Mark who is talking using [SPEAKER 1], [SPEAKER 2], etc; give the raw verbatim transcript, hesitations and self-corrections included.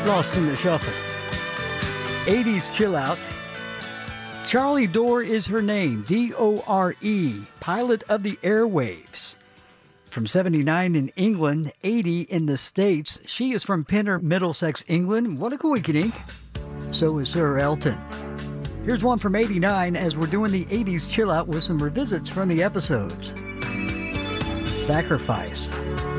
[SPEAKER 1] Lost in the Shuffle. eighties chill out. Charlie Dore is her name, D O R E, pilot of the airwaves. From seventy-nine in England, eighty in the States. She is from Pinner, Middlesex, England. What a coinkydink. So is Sir Elton. Here's one from eighty-nine as we're doing the eighties chill out with some revisits from the episodes. Sacrifice.